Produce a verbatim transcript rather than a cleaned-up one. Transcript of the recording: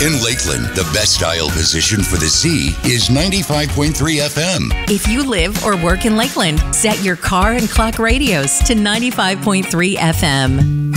In Lakeland, the best dial position for the Z is ninety-five point three F M. If you live or work in Lakeland, set your car and clock radios to ninety-five point three F M.